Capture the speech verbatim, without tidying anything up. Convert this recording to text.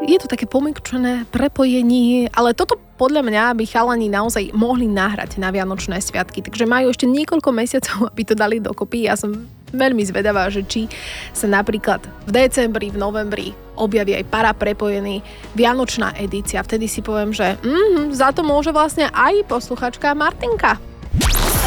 je to také pomekčené prepojenie, ale toto podľa mňa by chalani naozaj mohli nahrať na Vianočné sviatky, takže majú ešte niekoľko mesiacov, aby to dali dokopy. Ja som veľmi zvedavá, že či sa napríklad v decembri, v novembri objaví aj para prepojený Vianočná edícia. Vtedy si poviem, že mm, za to môže vlastne aj posluchačka Martinka.